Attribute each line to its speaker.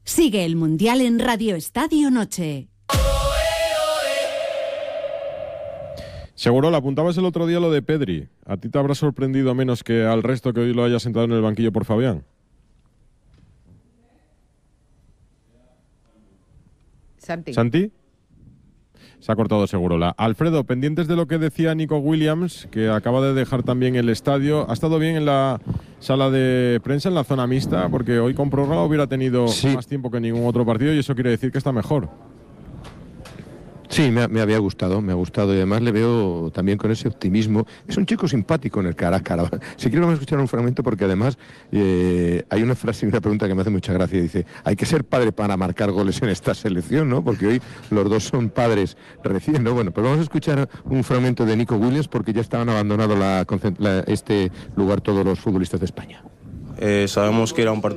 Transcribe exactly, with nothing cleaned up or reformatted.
Speaker 1: Sigue el Mundial en Radio Estadio Noche.
Speaker 2: Seguro, le apuntabas el otro día lo de Pedri. ¿A ti te habrá sorprendido menos que al resto que hoy lo haya sentado en el banquillo por Fabián?
Speaker 3: Santi.
Speaker 2: ¿Santi? Se ha cortado Segurola. Alfredo, pendientes de lo que decía Nico Williams, que acaba de dejar también el estadio. ¿Ha estado bien en la sala de prensa, en la zona mixta? Porque hoy con prórroga hubiera tenido sí. más tiempo que ningún otro partido y eso quiere decir que está mejor.
Speaker 4: Sí, me, me había gustado, me ha gustado y además le veo también con ese optimismo. Es un chico simpático en el cara a cara. Si quiero vamos a escuchar un fragmento porque además eh, hay una frase y una pregunta que me hace mucha gracia. Dice, hay que ser padre para marcar goles en esta selección, ¿no? Porque hoy los dos son padres recién, ¿no? Bueno, pues vamos a escuchar un fragmento de Nico Williams porque ya estaban abandonando la, la, este lugar todos los futbolistas de España.
Speaker 5: Eh, sabemos que era un partido